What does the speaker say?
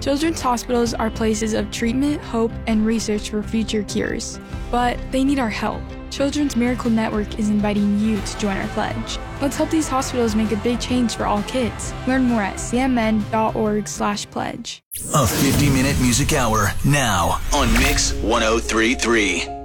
Children's hospitals are places of treatment, hope, and research for future cures. But they need our help. Children's Miracle Network is inviting you to join our pledge. Let's help these hospitals make a big change for all kids. Learn more at cmn.org/pledge. A 50-minute music hour now on Mix 103.3.